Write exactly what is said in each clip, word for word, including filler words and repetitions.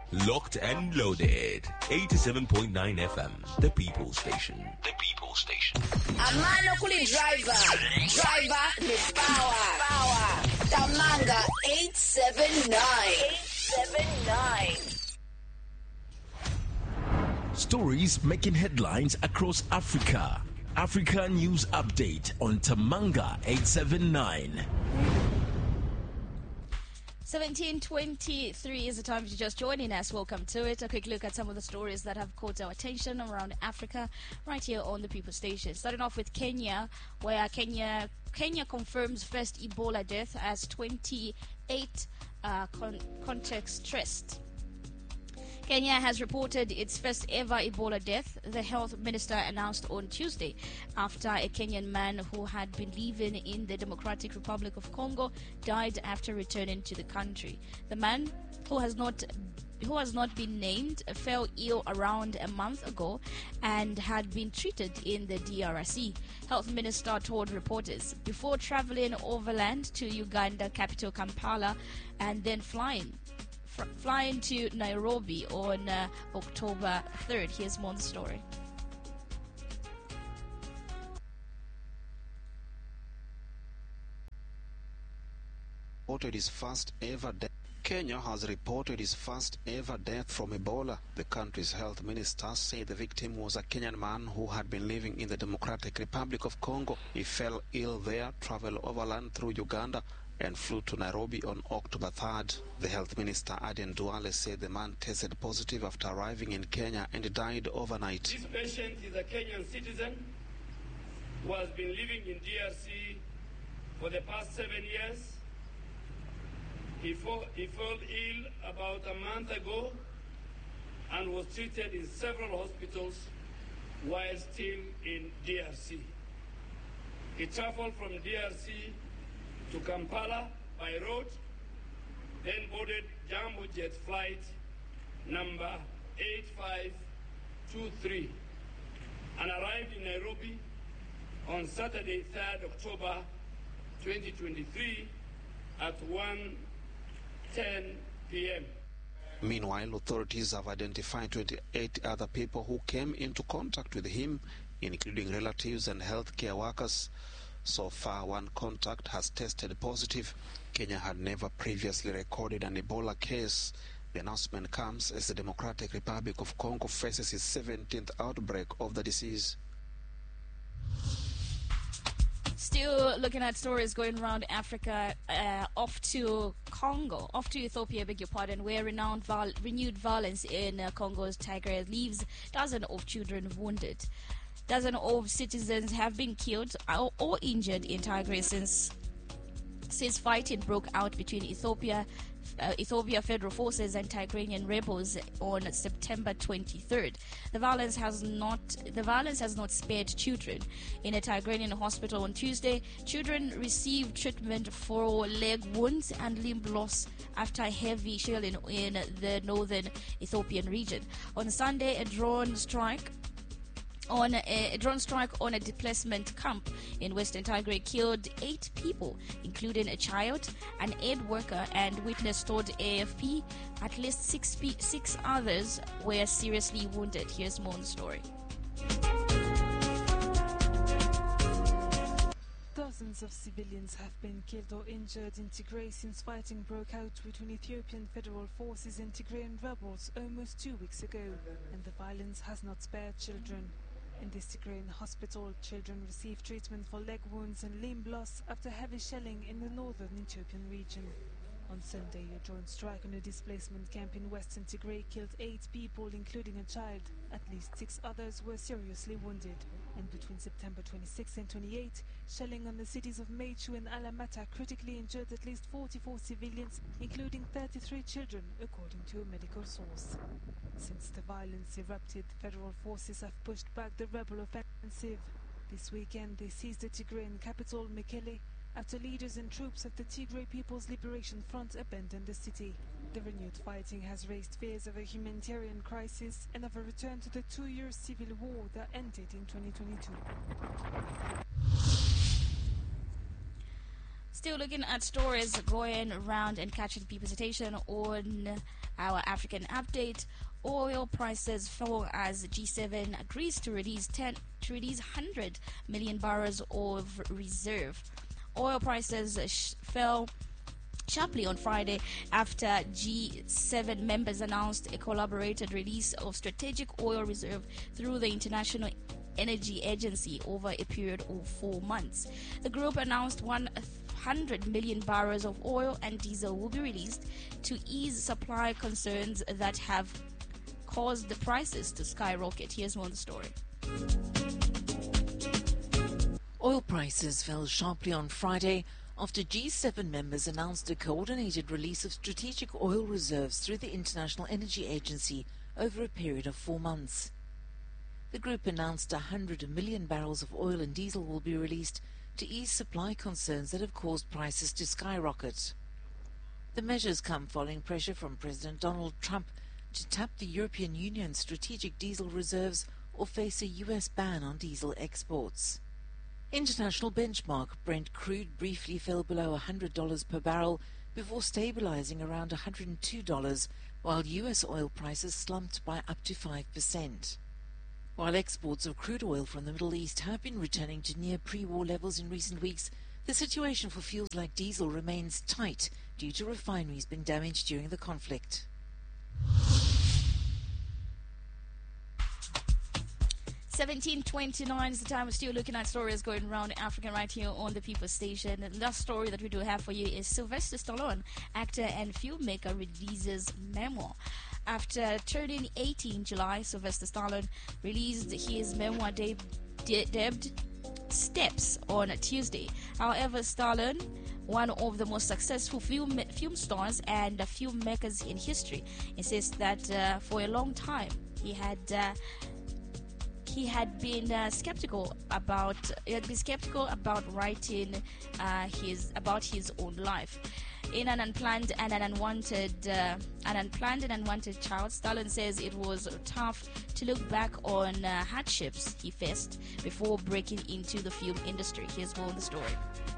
Locked and loaded. eighty-seven point nine F M. The People Station. The People Station. Amano kuli driver. Driver ni power. Power. Tamanga eight seven nine. eight seven nine. Stories making headlines across Africa. Africa News Update on Tamanga eight seven nine. seventeen twenty-three is the time to just joining us. Welcome to it. A quick look at some of the stories that have caught our attention around Africa right here on the People Station. Starting off with Kenya, where Kenya Kenya confirms first Ebola death as twenty-eight uh, con- contacts traced. Kenya has reported its first ever Ebola death, the health minister announced on Tuesday, after a Kenyan man who had been living in the Democratic Republic of Congo died after returning to the country. The man, who has not who has not been named, fell ill around a month ago and had been treated in the D R C. Health Minister told reporters before traveling overland to Uganda capital Kampala and then flying flying to Nairobi on uh, October third. Here's more on the story. Reported his first ever death. Kenya has reported his first ever death from Ebola. The country's health minister said the victim was a Kenyan man who had been living in the Democratic Republic of Congo. He fell ill there, traveled overland through Uganda, and flew to Nairobi on October third. The health minister, Aden Duale, said the man tested positive after arriving in Kenya and died overnight. This patient is a Kenyan citizen who has been living in D R C for the past seven years. He, fall, he fell ill about a month ago and was treated in several hospitals while still in D R C. He traveled from D R C to Kampala by road, then boarded Jambo Jet flight number eight five two three and arrived in Nairobi on Saturday, third October twenty twenty-three at one ten p m Meanwhile, authorities have identified twenty-eight other people who came into contact with him, including relatives and healthcare workers. So far, one contact has tested positive. Kenya had never previously recorded an Ebola case. The announcement comes as the Democratic Republic of Congo faces its seventeenth outbreak of the disease. Still looking at stories going around Africa, uh, off to Congo, off to Ethiopia, beg your pardon, where renowned vol- renewed violence in uh, Congo's Tigray leaves dozens of children wounded. Dozens of citizens have been killed or, or injured in Tigray since since fighting broke out between Ethiopia, uh, Ethiopia Federal Forces and Tigrayan rebels on September twenty-third. The violence has not the violence has not spared children. In a Tigrayan hospital on Tuesday, children received treatment for leg wounds and limb loss after heavy shelling in the northern Ethiopian region. On Sunday, a drone strike On a, a drone strike on a displacement camp in Western Tigray killed eight people, including a child, an aid worker, and witness told A F P at least six, six others were seriously wounded. Here's more on the story. Dozens of civilians have been killed or injured in Tigray since fighting broke out between Ethiopian Federal Forces and Tigrayan rebels almost two weeks ago, and the violence has not spared children. In this Tigrayan hospital, children receive treatment for leg wounds and limb loss after heavy shelling in the northern Ethiopian region. On Sunday, a drone strike on a displacement camp in western Tigray killed eight people, including a child. At least six others were seriously wounded. And between September twenty-sixth and twenty-eighth, shelling on the cities of Meichu and Alamata critically injured at least forty-four civilians, including thirty-three children, according to a medical source. Since the violence erupted, federal forces have pushed back the rebel offensive. This weekend, they seized the Tigrayan capital, Mekele, after leaders and troops of the Tigray People's Liberation Front abandoned the city. The renewed fighting has raised fears of a humanitarian crisis and of a return to the two-year civil war that ended in twenty twenty-two. Still looking at stories going around and catching people's attention on our African update. Oil prices fall as G seven agrees to release ten to release one hundred million barrels of reserve. Oil prices sh- fell sharply on Friday after G seven members announced a collaborated release of strategic oil reserve through the International Energy Agency over a period of four months. The group announced one hundred million barrels of oil and diesel will be released to ease supply concerns that have caused the prices to skyrocket. Here's more of the story. Oil prices fell sharply on Friday after G seven members announced a coordinated release of strategic oil reserves through the International Energy Agency over a period of four months. The group announced one hundred million barrels of oil and diesel will be released to ease supply concerns that have caused prices to skyrocket. The measures come following pressure from President Donald Trump to tap the European Union's strategic diesel reserves or face a U S ban on diesel exports. International benchmark Brent crude briefly fell below one hundred dollars per barrel before stabilizing around one hundred two dollars, while U S oil prices slumped by up to five percent. While exports of crude oil from the Middle East have been returning to near pre-war levels in recent weeks, the situation for fuels like diesel remains tight due to refineries being damaged during the conflict. seventeen twenty-nine is the time. We're still looking at stories going around Africa right here on the People Station. And the last story that we do have for you is Sylvester Stallone, actor and filmmaker, releases memoir. After turning eighty in July, Sylvester Stallone released his memoir de- de- dubbed Steps on Tuesday. However, Stallone, one of the most successful film film stars and uh, filmmakers in history, insists that uh, for a long time he had uh, he had been uh, skeptical about he had been skeptical about writing uh, his about his own life. In an unplanned and an unwanted, uh, an unplanned and unwanted child, Stallone says it was tough to look back on uh, hardships he faced before breaking into the film industry. Here's more on the story.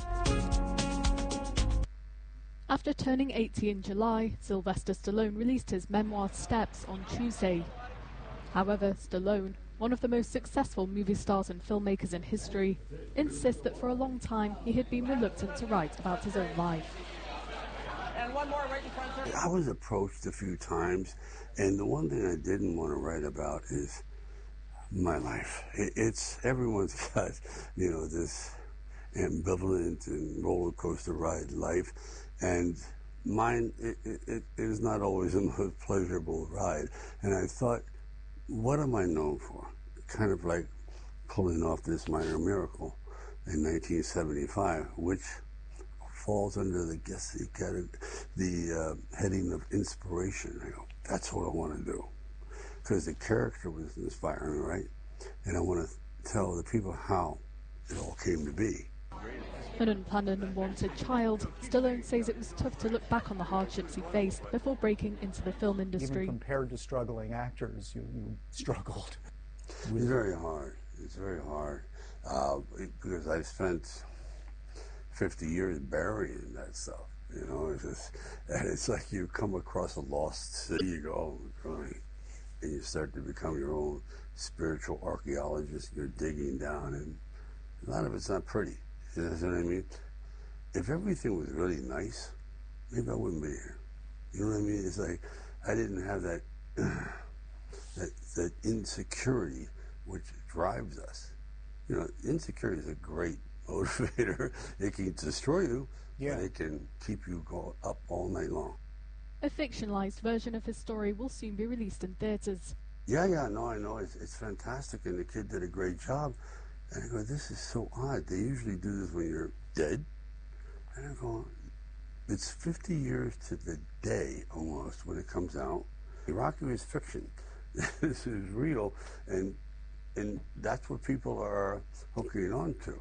After turning eighty in July, Sylvester Stallone released his memoir Steps on Tuesday. However, Stallone, one of the most successful movie stars and filmmakers in history, insists that for a long time he had been reluctant to write about his own life. And one more right in front, sir. I was approached a few times, and the one thing I didn't want to write about is my life. It, it's everyone's got, you know, this ambivalent and roller coaster ride life, and mine it, it, it is not always the most pleasurable ride. And I thought, what am I known for? Kind of like pulling off this minor miracle in nineteen seventy-five, which falls under the guess the, the uh, heading of inspiration. I go, that's what I want to do, because the character was inspiring, right? And I want to tell the people how it all came to be. An unplanned and unwanted child, Stallone says it was tough to look back on the hardships he faced before breaking into the film industry. Even compared to struggling actors, you, you struggled. It's very hard. It's very hard uh, because I spent fifty years burying that stuff. You know, it's just, and it's like you come across a lost city, you go, oh, really? And you start to become your own spiritual archaeologist. You're digging down, and a lot of it's not pretty. You know what I mean? If everything was really nice, maybe I wouldn't be here. You know what I mean? It's like I didn't have that that that insecurity which drives us. You know, insecurity is a great motivator. It can destroy you, yeah. But it can keep you go up all night long. A fictionalized version of his story will soon be released in theaters. Yeah, yeah, no, I know. It's, it's fantastic, and the kid did a great job. And I go, this is so odd. They usually do this when you're dead. And I go, it's fifty years to the day, almost, when it comes out. Rocky is fiction. This is real, and and that's what people are hooking on to.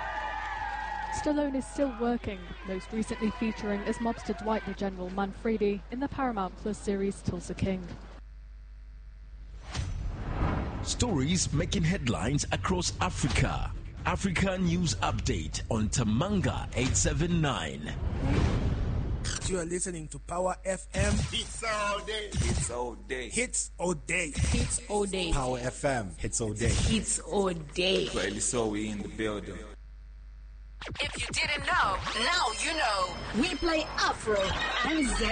Stallone is still working, most recently featuring as mobster Dwight the General Manfredi in the Paramount Plus series Tulsa King. Stories making headlines across Africa. Africa News Update on Tamanga eight seven nine. You are listening to Power F M. Hits all day. Hits all day. Hits all day. Hits all day. Power F M. Hits all day. Hits all day. Well, so we in the building. If you didn't know, now you know. We play Afro and Z.